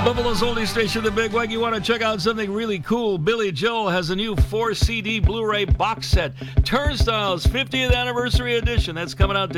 Buffalo's oldie station, The Big Wag. You want to check out something really cool? Billy Joel has a new 4 CD Blu-ray box set, Turnstiles 50th Anniversary Edition. That's coming out